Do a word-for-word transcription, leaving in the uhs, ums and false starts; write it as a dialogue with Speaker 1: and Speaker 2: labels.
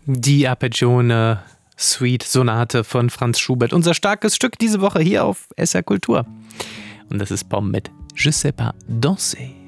Speaker 1: Die Arpeggione Suite Sonate von Franz Schubert. Unser starkes Stück diese Woche hier auf S R Kultur. Und das ist Pomme mit Je sais pas danser.